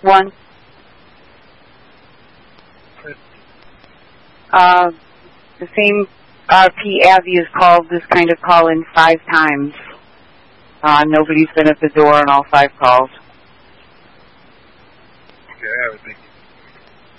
1. The same RP Abby has called this kind of call in 5 times. Nobody's been at the door on all 5 calls. Okay, I have it. Thank you.